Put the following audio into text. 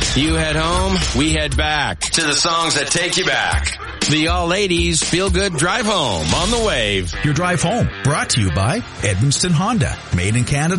You head home, we head back to the songs that take you back. The All Ladies Feel Good Drive Home on the Wave. Your drive home brought to you by Edmundston Honda. Made in Canada.